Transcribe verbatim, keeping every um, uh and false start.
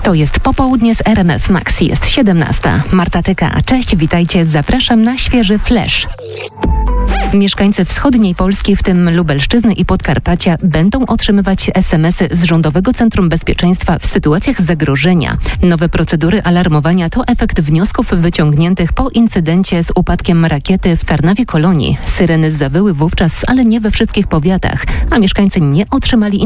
To jest popołudnie z R M F Max. Jest siedemnasta. Marta Tyka. Cześć, witajcie. Zapraszam na świeży flash. Mieszkańcy wschodniej Polski, w tym Lubelszczyzny i Podkarpacia, będą otrzymywać es em esy z Rządowego Centrum Bezpieczeństwa w sytuacjach zagrożenia. Nowe procedury alarmowania to efekt wniosków wyciągniętych po incydencie z upadkiem rakiety w Tarnawie Kolonii. Syreny zawyły wówczas, ale nie we wszystkich powiatach, a mieszkańcy nie otrzymali